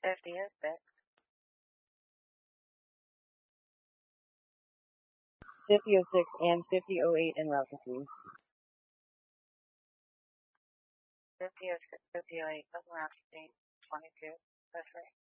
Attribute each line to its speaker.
Speaker 1: 5006. 5006 and 5008 in route to C. 5006, 5008, route to C, 22. That's right.